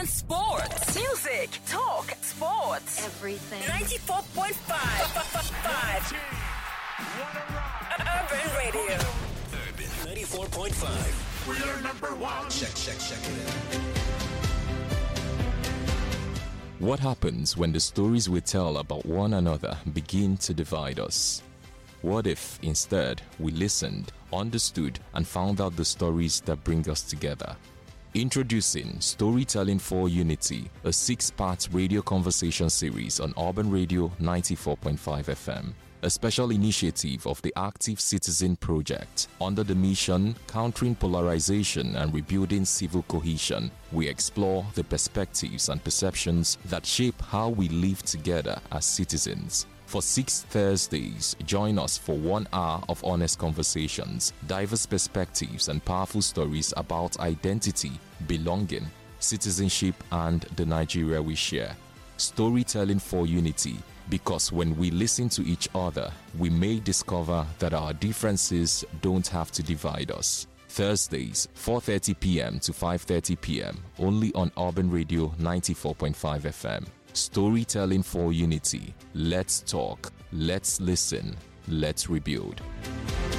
and sports. Music, talk, sports. Everything. 94.5. Urban Radio. Urban 94.5. We are number one. Check it out. What happens when the stories we tell about one another begin to divide us? What if, instead, we listened, understood, and found out the stories that bring us together? Introducing Storytelling for Unity, a 6-part radio conversation series on Urban Radio 94.5 FM. A special initiative of the Active Citizen Project. Under the mission Countering Polarization and Rebuilding Civil Cohesion, we explore the perspectives and perceptions that shape how we live together as citizens. For 6 Thursdays, join us for 1 hour of honest conversations, diverse perspectives, and powerful stories about identity, belonging, citizenship, and the Nigeria we share. Storytelling for Unity. Because when we listen to each other, we may discover that our differences don't have to divide us. Thursdays, 4:30 p.m. to 5:30 p.m. only on Urban Radio 94.5 FM. Storytelling for Unity. Let's talk, let's listen, let's rebuild.